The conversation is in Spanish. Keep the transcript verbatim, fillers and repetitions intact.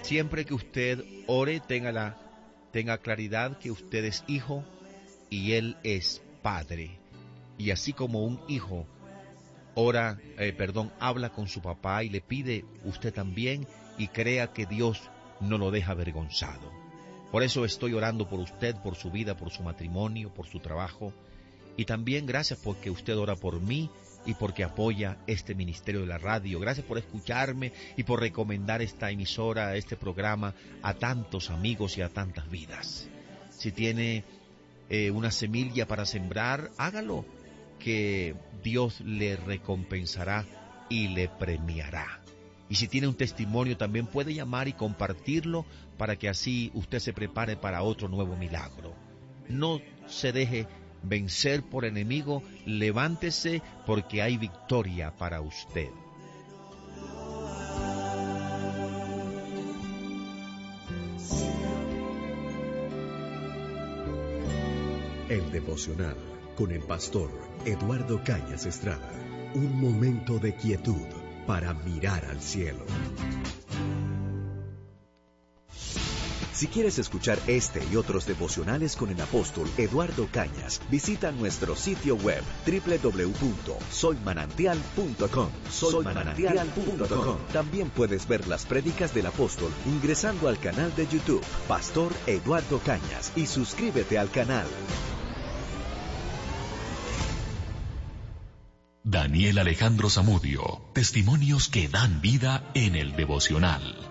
Siempre que usted ore, tenga, la, tenga claridad que usted es hijo y Él es padre. Y así como un hijo ora, eh, perdón, habla con su papá y le pide, usted también, y crea que Dios no lo deja avergonzado. Por eso estoy orando por usted, por su vida, por su matrimonio, por su trabajo. Y también gracias porque usted ora por mí y porque apoya este ministerio de la radio. Gracias por escucharme y por recomendar esta emisora, este programa a tantos amigos y a tantas vidas. Si tiene eh, una semilla para sembrar, hágalo, que Dios le recompensará y le premiará. Y si tiene un testimonio, también puede llamar y compartirlo para que así usted se prepare para otro nuevo milagro. No se deje vencer por el enemigo, levántese porque hay victoria para usted. El devocional con el pastor Eduardo Cañas Estrada. Un momento de quietud para mirar al cielo. Si quieres escuchar este y otros devocionales con el apóstol Eduardo Cañas, visita nuestro sitio web doble u doble u doble u punto soy manantial punto com. soy manantial punto com. También puedes ver las prédicas del apóstol ingresando al canal de YouTube Pastor Eduardo Cañas y suscríbete al canal. Daniel Alejandro Zamudio, testimonios que dan vida en el devocional.